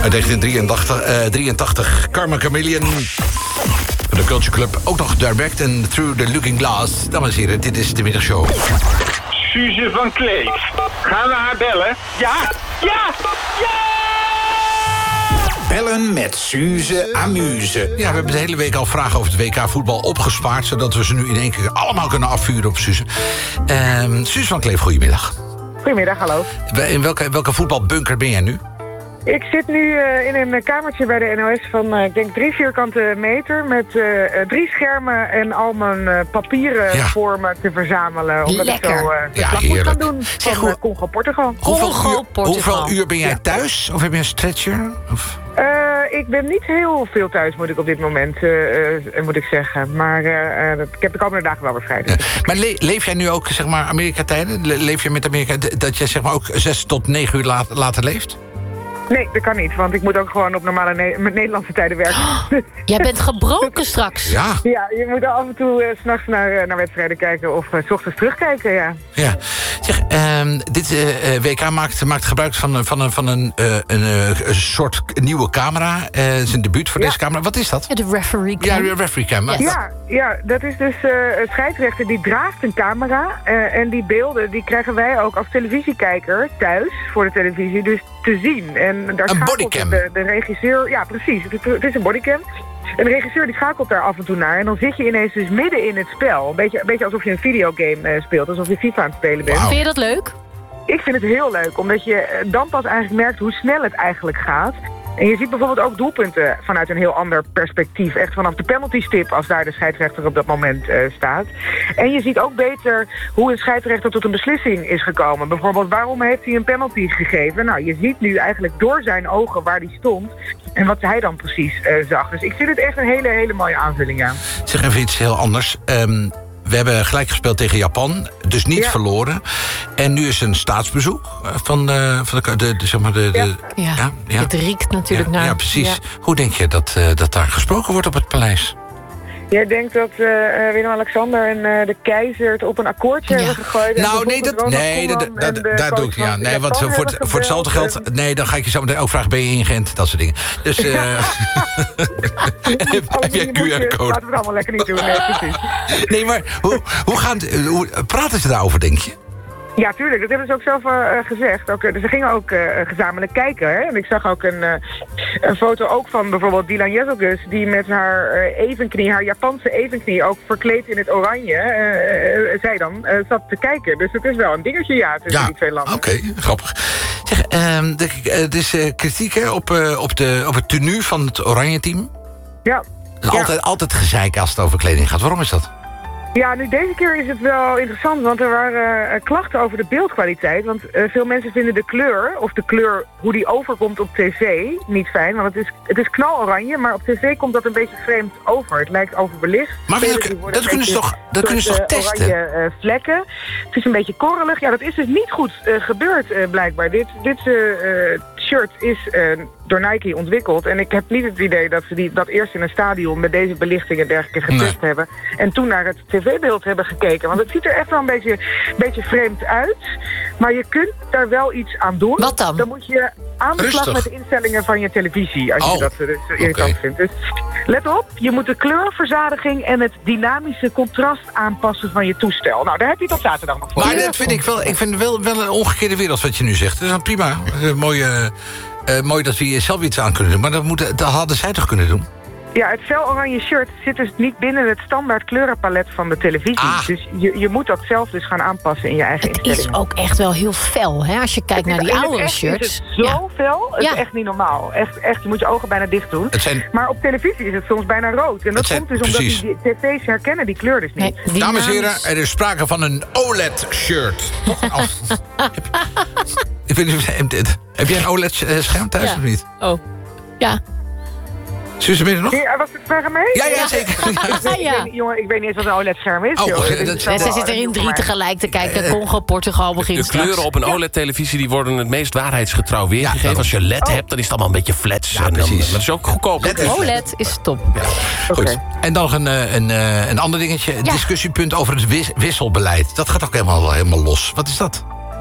Uit 1983, Karma Chameleon. De Culture Club, ook nog Direct en Through the Looking Glass. Dames en heren, dit is de middagshow. Suze van Kleef. Gaan we haar bellen? Ja! Ja! Ja! Bellen met Suze Amuse. Ja, we hebben de hele week al vragen over het WK voetbal opgespaard, zodat we ze nu in één keer allemaal kunnen afvuren op Suze. Suze van Kleef, goedemiddag. Goedemiddag, hallo. In welke voetbalbunker ben jij nu? Ik zit nu in een kamertje bij de NOS van, ik denk 3 vierkante meter... met 3 schermen en al mijn papieren voor me te verzamelen. Omdat Lekker. ik zo verslag moet gaan doen van Congo-Portugal. Hoeveel uur ben jij thuis? Of heb je een stretcher? Of? Ik ben niet heel veel thuis, moet ik op dit moment, moet ik zeggen. Maar ik heb de komende dagen wel weer vrij. Dus. Ja. Maar leef jij nu ook, zeg maar, Amerika-tijden? Leef je met Amerika, dat jij zeg maar ook 6 tot 9 uur later leeft? Nee, dat kan niet, want ik moet ook gewoon op normale met Nederlandse tijden werken. Jij bent gebroken straks. Ja. Ja, je moet af en toe 's nachts naar wedstrijden kijken of 's ochtends terugkijken, ja. Ja. Zeg, dit WK maakt gebruik van een soort nieuwe camera. Het is een debuut voor deze camera. Wat is dat? Ja, de referee cam. Ja, de referee cam. Yes. Ja, dat is dus een scheidsrechter die draagt een camera. En die beelden die krijgen wij ook als televisiekijker thuis voor de televisie dus te zien. En daar een bodycam. De regisseur, ja precies, het is een bodycam. En de regisseur die schakelt daar af en toe naar. En dan zit je ineens dus midden in het spel. Een beetje alsof je een videogame speelt. Alsof je FIFA aan het spelen bent. Wow. Vind je dat leuk? Ik vind het heel leuk. Omdat je dan pas eigenlijk merkt hoe snel het eigenlijk gaat. En je ziet bijvoorbeeld ook doelpunten vanuit een heel ander perspectief. Echt vanaf de penaltystip als daar de scheidsrechter op dat moment staat. En je ziet ook beter hoe een scheidsrechter tot een beslissing is gekomen. Bijvoorbeeld, waarom heeft hij een penalty gegeven? Nou, je ziet nu eigenlijk door zijn ogen waar hij stond. En wat hij dan precies zag. Dus ik vind het echt een hele mooie aanvulling aan. Zeg even iets heel anders. We hebben gelijk gespeeld tegen Japan, dus niet verloren. En nu is een staatsbezoek van zeg maar Het riekt natuurlijk naar... Ja, precies. Ja. Hoe denk je dat daar gesproken wordt op het paleis? Jij denkt dat Willem-Alexander en de keizer het op een akkoordje hebben gegooid? Nou, daar doe ik niet aan. Nee, want voor hetzelfde geld... Nee, dan ga ik je zo meteen ook vragen, ben je ingeënt? Dat soort dingen. Dus heb jij QR-code? Laten we het allemaal lekker niet doen, nee, precies. Nee, maar hoe praten ze daarover, denk je? Ja, tuurlijk. Dat hebben ze ook zelf gezegd. Ook, dus ze gingen ook gezamenlijk kijken. Hè? En ik zag ook een foto ook van bijvoorbeeld Dylan Jezelgus... die met haar evenknie, haar Japanse evenknie... ook verkleed in het oranje, zij dan, zat te kijken. Dus het is wel een dingetje, tussen die twee landen. Oké, grappig. Zeg, er is kritiek hè, op het tenue van het oranje team. Ja. Altijd gezeik als het over kleding gaat. Waarom is dat? Ja, nu deze keer is het wel interessant, want er waren klachten over de beeldkwaliteit. Want veel mensen vinden de kleur, of de kleur hoe die overkomt op tv, niet fijn. Want het is knaloranje, maar op tv komt dat een beetje vreemd over. Het lijkt overbelicht. Maar dat kunnen ze toch testen? Oranje vlekken. Het is een beetje korrelig. Ja, dat is dus niet goed gebeurd blijkbaar. Dit shirt is door Nike ontwikkeld. En ik heb niet het idee dat ze dat eerst in een stadion met deze belichting en dergelijke getest hebben. En toen naar het tv-beeld hebben gekeken. Want het ziet er echt wel een beetje vreemd uit. Maar je kunt daar wel iets aan doen. Wat dan? Dan moet je aan de slag met de instellingen van je televisie. Als je dat dus irritant vindt. Dus let op, je moet de kleurverzadiging en het dynamische contrast aanpassen van je toestel. Nou, daar heb je tot zaterdag nog voor. Maar dat vind ik vind wel een omgekeerde wereld wat je nu zegt. Dat is dan prima. Mooi dat we hier zelf iets aan kunnen doen. Maar dat hadden zij toch kunnen doen? Ja, het fel-oranje shirt zit dus niet binnen het standaard kleurenpalet van de televisie. Dus je moet dat zelf dus gaan aanpassen in je eigen instellingen. Het is ook echt wel heel fel, hè? Als je kijkt naar die oude shirts. Het is zo fel, het is echt niet normaal. Echt, je moet je ogen bijna dicht doen. Maar op televisie is het soms bijna rood. En dat komt dus omdat die tv's herkennen die kleur dus niet. Nee, dames en heren, er is sprake van een OLED-shirt. Heb jij een OLED-scherm thuis of niet? Oh, ja. Suze, ben je er nog? Ja, was het vraag aan mij? Ja, zeker. Ik weet niet eens wat een OLED-scherm is. Ze zitten er in 3 tegelijk te kijken. Congo, Portugal begint straks. De kleuren op een OLED-televisie die worden het meest waarheidsgetrouw weergegeven. Als je LED hebt, dan is het allemaal een beetje flats. Ja, precies. Dat is ook goedkoop. OLED is top. Ja. Goed. En dan nog een ander dingetje. Een discussiepunt over het wisselbeleid. Dat gaat ook helemaal los. Wat is dat?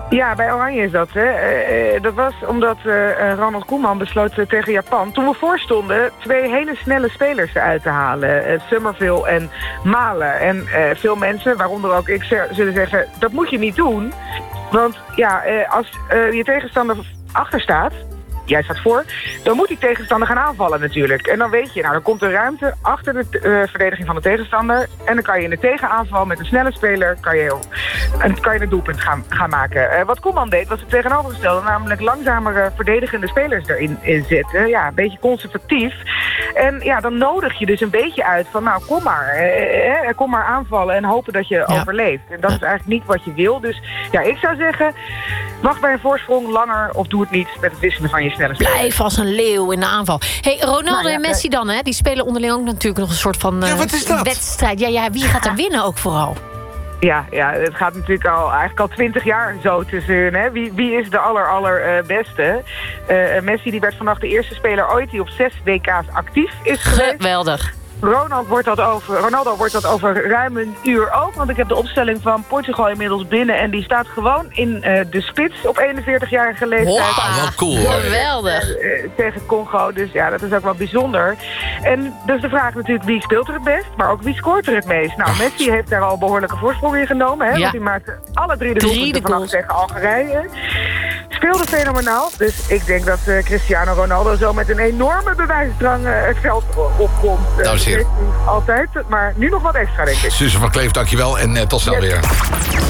Ja, bij Oranje is dat. Hè. Dat was omdat Ronald Koeman besloot tegen Japan... toen we voorstonden 2 hele snelle spelers eruit te halen. Summerville en Malen. En veel mensen, waaronder ook ik, zullen zeggen... dat moet je niet doen. Want ja, als je tegenstander achter staat... jij staat voor, dan moet die tegenstander gaan aanvallen natuurlijk. En dan weet je, dan komt er ruimte achter de verdediging van de tegenstander... en dan kan je in de tegenaanval met een snelle speler... kan je een doelpunt gaan maken. Wat Koeman deed, was het tegenovergestelde... namelijk langzamere verdedigende spelers erin zetten. Ja, een beetje conservatief. En ja, dan nodig je dus een beetje uit van... nou, kom maar aanvallen en hopen dat je overleeft. En dat is eigenlijk niet wat je wil. Dus ja, ik zou zeggen... wacht bij een voorsprong langer of doe het niet met het wisselen van je snelle spelers. Blijf als een leeuw in de aanval. Hey, Ronaldo en Messi dan, hè? Die spelen onderling ook natuurlijk nog een soort van wedstrijd. Ja, wie gaat er winnen ook vooral? Ja, het gaat natuurlijk eigenlijk al 20 jaar zo tussen hun. Hè? Wie is de allerbeste? Messi die werd vannacht de eerste speler ooit die op 6 WK's actief is geweest. Geweldig. Ronaldo wordt dat over ruim een uur ook. Want ik heb de opstelling van Portugal inmiddels binnen. En die staat gewoon in de spits op 41-jarige leeftijd. Wow, wat cool hoor. Geweldig. Tegen Congo. Dus ja, dat is ook wel bijzonder. En dus de vraag natuurlijk wie speelt er het best. Maar ook wie scoort er het meest. Nou, Messi heeft daar al een behoorlijke voorsprong in genomen. Hè, want hij maakte alle 3 de doelpunten vanaf tegen Algerije. Speelde fenomenaal. Dus ik denk dat Cristiano Ronaldo zo met een enorme bewijsdrang het veld opkomt. Nou, zeer. Altijd, maar nu nog wat extra, denk ik. Suze van Kleef, dankjewel en tot snel weer.